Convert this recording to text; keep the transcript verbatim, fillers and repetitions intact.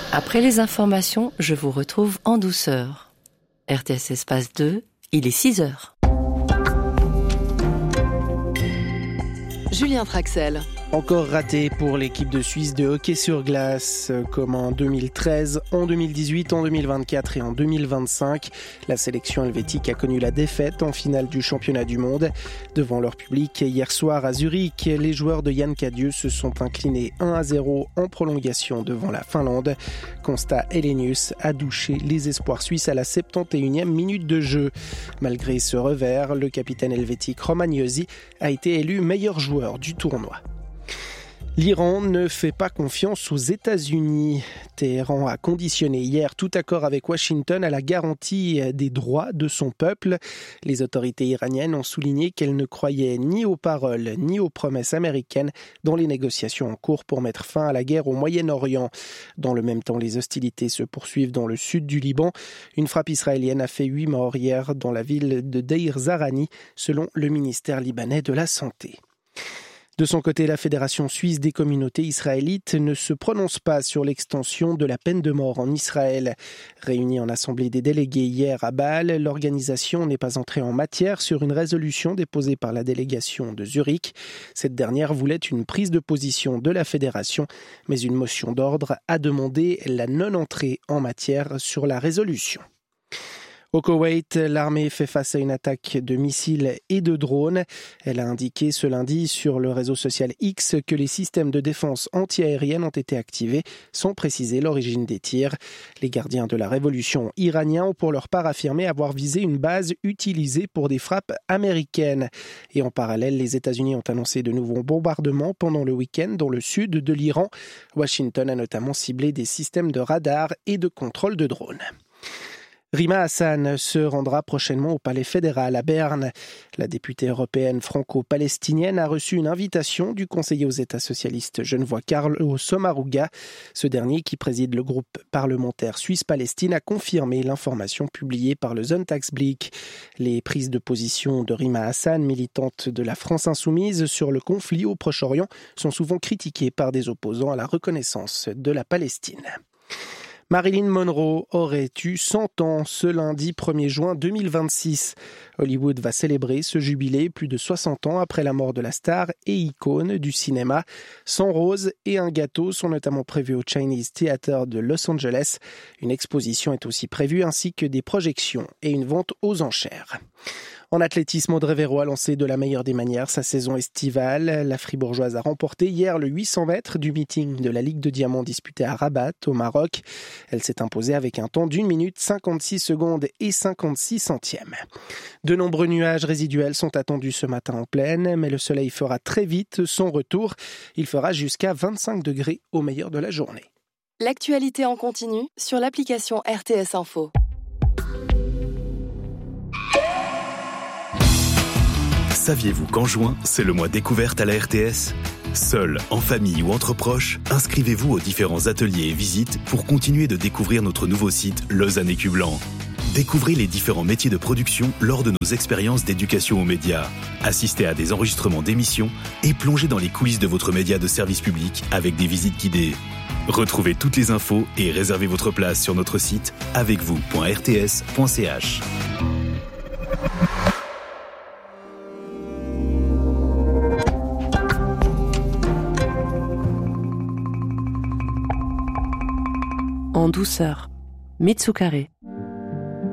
Après les informations, je vous retrouve en douceur. R T S Espace deux, il est six heures. Julien Traxel. Encore raté pour l'équipe de Suisse de hockey sur glace, comme en deux mille treize, en deux mille dix-huit, en deux mille vingt-quatre et en deux mille vingt-cinq. La sélection helvétique a connu la défaite en finale du championnat du monde. Devant leur public, hier soir à Zurich, les joueurs de Yann Cadieux se sont inclinés un à zéro en prolongation devant la Finlande. Constat Helenius a douché les espoirs suisses à la septante et unième minute de jeu. Malgré ce revers, le capitaine helvétique Romagnosi a été élu meilleur joueur du tournoi. L'Iran ne fait pas confiance aux États-Unis. Téhéran a conditionné hier tout accord avec Washington à la garantie des droits de son peuple. Les autorités iraniennes ont souligné qu'elles ne croyaient ni aux paroles ni aux promesses américaines dans les négociations en cours pour mettre fin à la guerre au Moyen-Orient. Dans le même temps, les hostilités se poursuivent dans le sud du Liban. Une frappe israélienne a fait huit morts hier dans la ville de Deir Zarani, selon le ministère libanais de la Santé. De son côté, la Fédération suisse des communautés israélites ne se prononce pas sur l'extension de la peine de mort en Israël. Réunie en assemblée des délégués hier à Bâle, l'organisation n'est pas entrée en matière sur une résolution déposée par la délégation de Zurich. Cette dernière voulait une prise de position de la Fédération, mais une motion d'ordre a demandé la non-entrée en matière sur la résolution. Au Koweït, l'armée fait face à une attaque de missiles et de drones. Elle a indiqué ce lundi sur le réseau social X que les systèmes de défense antiaérienne ont été activés, sans préciser l'origine des tirs. Les gardiens de la révolution iraniens ont pour leur part affirmé avoir visé une base utilisée pour des frappes américaines. Et en parallèle, les États-Unis ont annoncé de nouveaux bombardements pendant le week-end dans le sud de l'Iran. Washington a notamment ciblé des systèmes de radar et de contrôle de drones. Rima Hassan se rendra prochainement au Palais fédéral à Berne. La députée européenne franco-palestinienne a reçu une invitation du conseiller aux États socialistes genevois Carlo Sommaruga. Ce dernier, qui préside le groupe parlementaire Suisse-Palestine, a confirmé l'information publiée par le Sonntagsblick. Les prises de position de Rima Hassan, militante de la France insoumise sur le conflit au Proche-Orient, sont souvent critiquées par des opposants à la reconnaissance de la Palestine. Marilyn Monroe aurait eu cent ans ce lundi premier juin deux mille vingt-six. Hollywood va célébrer ce jubilé plus de soixante ans après la mort de la star et icône du cinéma. cent roses et un gâteau sont notamment prévus au Chinese Theatre de Los Angeles. Une exposition est aussi prévue ainsi que des projections et une vente aux enchères. En athlétisme, Audrey Verreau a lancé de la meilleure des manières sa saison estivale. La Fribourgeoise a remporté hier le huit cents mètres du meeting de la Ligue de Diamant disputé à Rabat, au Maroc. Elle s'est imposée avec un temps d'une minute cinquante-six secondes et cinquante-six centièmes. De nombreux nuages résiduels sont attendus ce matin en plaine, mais le soleil fera très vite son retour. Il fera jusqu'à vingt-cinq degrés au meilleur de la journée. L'actualité en continu sur l'application R T S Info. Saviez-vous qu'en juin, c'est le mois découverte à la R T S ? Seul, en famille ou entre proches, inscrivez-vous aux différents ateliers et visites pour continuer de découvrir notre nouveau site Lausanne Écu Blanc. Découvrez les différents métiers de production lors de nos expériences d'éducation aux médias. Assistez à des enregistrements d'émissions et plongez dans les coulisses de votre média de service public avec des visites guidées. Retrouvez toutes les infos et réservez votre place sur notre site avec vous point r t s point c h. En douceur, Mitsukare.